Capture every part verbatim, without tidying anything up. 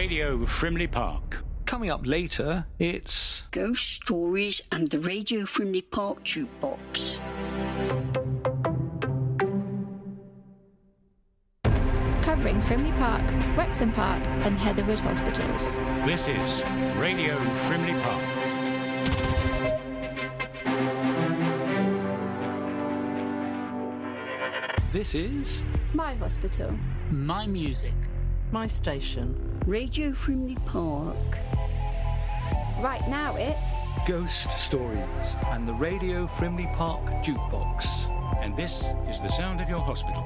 Radio Frimley Park. Coming up later, it's Ghost Stories and the Radio Frimley Park Jukebox. Covering Frimley Park, Wrexham Park and Heatherwood Hospitals. This is Radio Frimley Park. This is My Hospital. My Music. My Station. Radio Frimley Park. Right now it's Ghost Stories and the Radio Frimley Park Jukebox. And this is the sound of your hospital.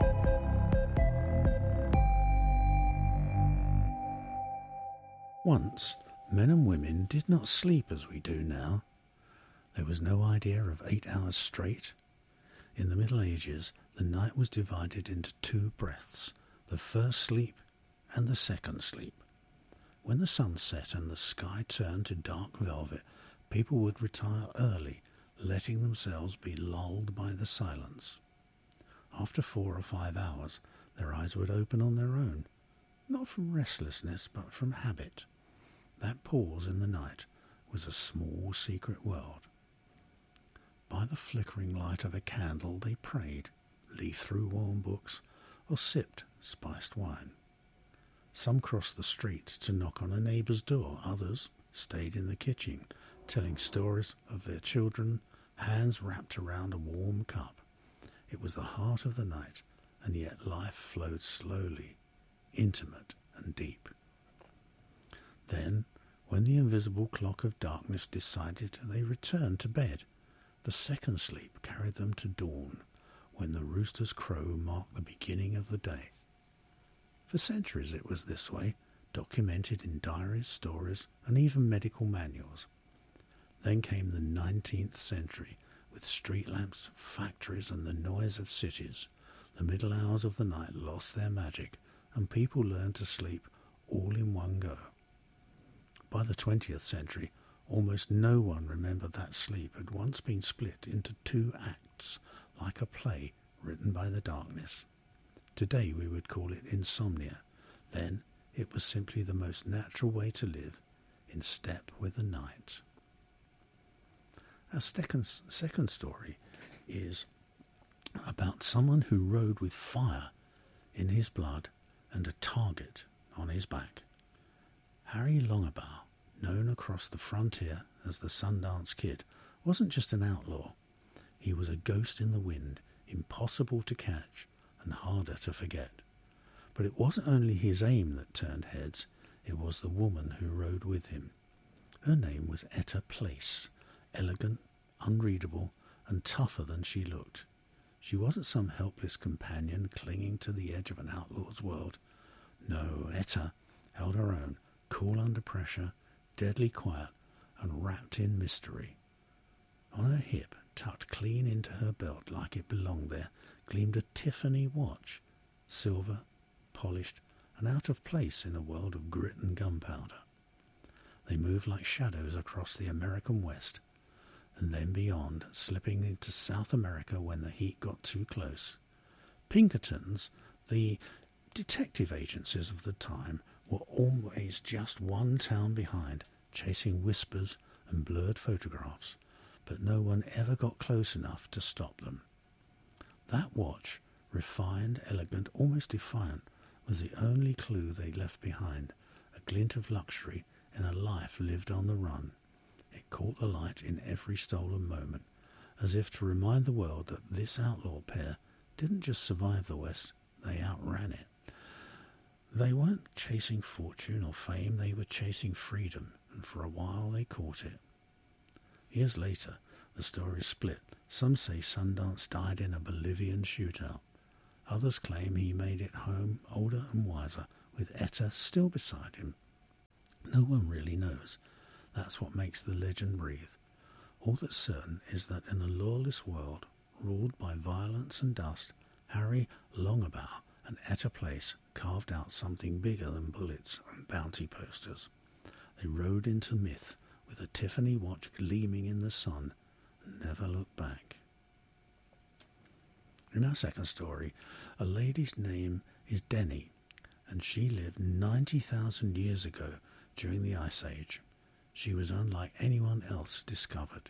Once, men and women did not sleep as we do now. There was no idea of eight hours straight. In the Middle Ages, the night was divided into two breaths, the first sleep and the second sleep. When the sun set and the sky turned to dark velvet, people would retire early, letting themselves be lulled by the silence. After four or five hours, their eyes would open on their own, not from restlessness but from habit. That pause in the night was a small secret world. By the flickering light of a candle they prayed, leafed through warm books, or sipped spiced wine. Some crossed the streets to knock on a neighbour's door, others stayed in the kitchen, telling stories of their children, hands wrapped around a warm cup. It was the heart of the night, and yet life flowed slowly, intimate and deep. Then, when the invisible clock of darkness decided, they returned to bed. The second sleep carried them to dawn, when the rooster's crow marked the beginning of the day. For centuries it was this way, documented in diaries, stories, and even medical manuals. Then came the nineteenth century, with street lamps, factories, and the noise of cities. The middle hours of the night lost their magic, and people learned to sleep all in one go. By the twentieth century, almost no one remembered that sleep had once been split into two acts, like a play written by the darkness. Today we would call it insomnia. Then it was simply the most natural way to live, in step with the night. Our second, second story is about someone who rode with fire in his blood and a target on his back. Harry Longabaugh, known across the frontier as the Sundance Kid, wasn't just an outlaw. He was a ghost in the wind, impossible to catch and harder to forget. But it wasn't only his aim that turned heads, it was the woman who rode with him. Her name was Etta Place, elegant, unreadable, and tougher than she looked. She wasn't some helpless companion clinging to the edge of an outlaw's world. No, Etta held her own, cool under pressure, deadly quiet, and wrapped in mystery. On her hip, tucked clean into her belt like it belonged there, gleamed a Tiffany watch, silver, polished, and out of place in a world of grit and gunpowder. They moved like shadows across the American West, and then beyond, slipping into South America when the heat got too close. Pinkertons, the detective agencies of the time, were always just one town behind, chasing whispers and blurred photographs, but no one ever got close enough to stop them. That watch, refined, elegant, almost defiant, was the only clue they left behind, a glint of luxury in a life lived on the run. It caught the light in every stolen moment, as if to remind the world that this outlaw pair didn't just survive the West, they outran it. They weren't chasing fortune or fame, they were chasing freedom, and for a while they caught it. Years later, the story split. Some say Sundance died in a Bolivian shootout. Others claim he made it home, older and wiser, with Etta still beside him. No one really knows. That's what makes the legend breathe. All that's certain is that in a lawless world, ruled by violence and dust, Harry Longabaugh and Etta Place carved out something bigger than bullets and bounty posters. They rode into myth with a Tiffany watch gleaming in the sun and never looked back. In our second story, a lady's name is Denny, and she lived ninety thousand years ago during the Ice Age. She was unlike anyone else discovered.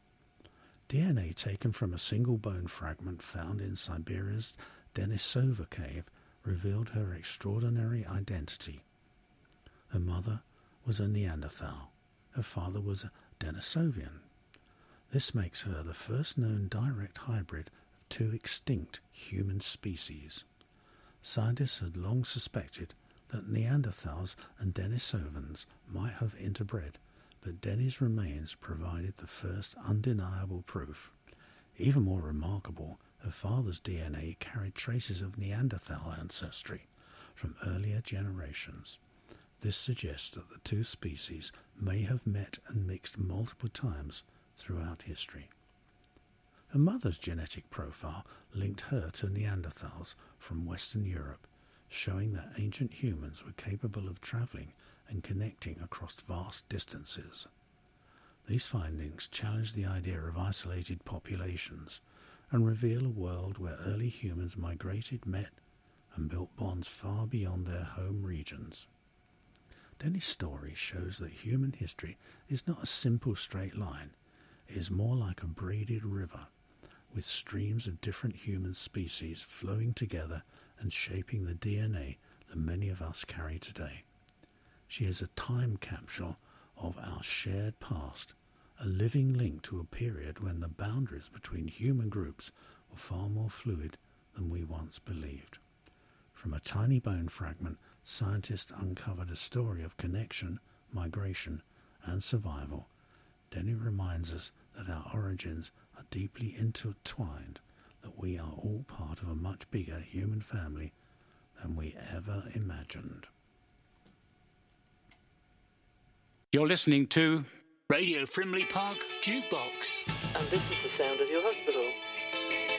D N A taken from a single bone fragment found in Siberia's Denisova cave revealed her extraordinary identity. Her mother was a Neanderthal. Her father was a Denisovian. This makes her the first known direct hybrid of two extinct human species. Scientists had long suspected that Neanderthals and Denisovans might have interbred, but Denny's remains provided the first undeniable proof. Even more remarkable, her father's D N A carried traces of Neanderthal ancestry from earlier generations. This suggests that the two species may have met and mixed multiple times throughout history. Her mother's genetic profile linked her to Neanderthals from Western Europe, showing that ancient humans were capable of travelling and connecting across vast distances. These findings challenge the idea of isolated populations and reveal a world where early humans migrated, met, and built bonds far beyond their home regions. Denny's story shows that human history is not a simple straight line. It is more like a braided river, with streams of different human species flowing together and shaping the D N A that many of us carry today. She is a time capsule of our shared past, a living link to a period when the boundaries between human groups were far more fluid than we once believed. From a tiny bone fragment, scientists uncovered a story of connection, migration, and survival. Denny reminds us that our origins are deeply intertwined, that we are all part of a much bigger human family than we ever imagined. You're listening to Radio Frimley Park Jukebox. And this is the sound of your hospital.